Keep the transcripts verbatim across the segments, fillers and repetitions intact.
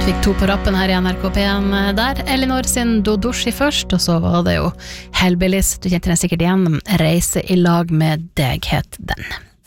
Fikk to på rappen her i N R K P en der. Elinor sin Dodoshi først, og så var det jo Hellbillies. Du kjente den sikkert igjen. Reise i lag med deg het den.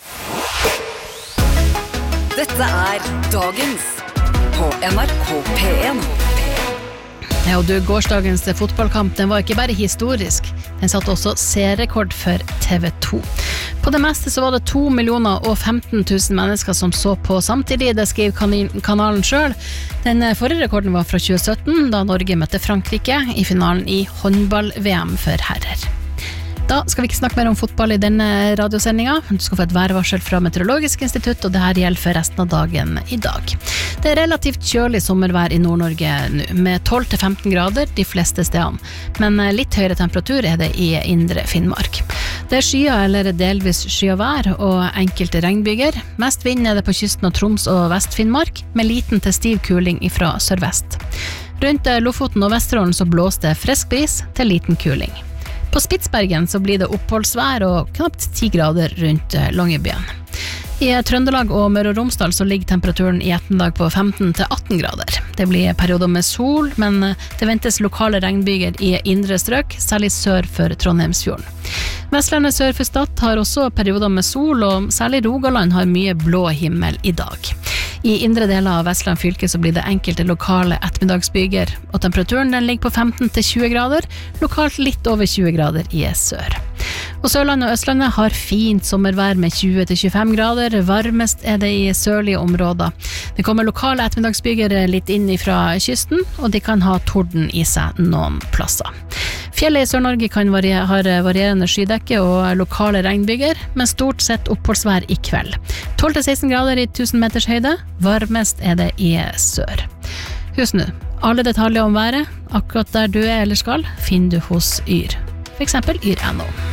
Dette er Dagens på N R K P en. Ja, og du, gårsdagens fotballkamp, den var ikke bare historisk, den satt også seerrekord for T V to. På det meste så var det to millioner og femten tusen mennesker som så på samtidig, det skriver kanalen selv. Den forrige rekorden var fra tjue sytten, da Norge møtte Frankrike i finalen i håndball-V M for herrer. Da skal vi ikke snakke mer om fotball i denne radiosendingen. Du skal få et værvarsel fra Meteorologisk institutt, og det her gjelder for resten av dagen i dag. Det er relativt kjølig sommervær i Nord-Norge nå, med tolv til femten grader de fleste stedene, men litt høyere temperatur er det i indre Finnmark. Det er skyer eller delvis skyavær og enkelte regnbyger. Mest vind er det på kysten av Troms og Vest-Finnmark, med liten til stiv kuling fra sørvest. Rundt Lofoten og Vesterålen så blåser det frisk bris til liten kuling. På Spitsbergen så blir det oppholdsvær og knapt ti grader rundt Longyearbyen. I Trøndelag og Møre og Romsdal så ligger temperaturen i ettermiddag på femten til atten grader. Det blir perioder med sol, men det ventes lokale regnbyger i indre strøk, særlig sør for Trondheimsfjorden. Vestlandet sør for Stad har også perioder med sol, og særlig Rogaland har mye blå himmel i dag. I indre deler av Vestland fylke så blir det enkelte lokale ettermiddagsbyger, og temperaturen den ligger på femten til tjue grader, lokalt litt over tjue grader i sør. Og Sørlandet og Østlandet har fint sommervær med tjue til tjuefem grader, varmest er det i sørlige områder. Det kommer lokale ettermiddagsbyger litt inn fra kysten, og de kan ha torden i seg noen plasser. Fjellet i Sør-Norge kan variere, har varierende skydekke og lokale regnbyger, men stort sett oppholdsvær i kveld. tolv til seksten grader i tusen meters høyde, varmest er det i sør. Husk nå, alle detaljer om været, akkurat der du er eller skal, finner du hos Yr. For eksempel Yr punktum no.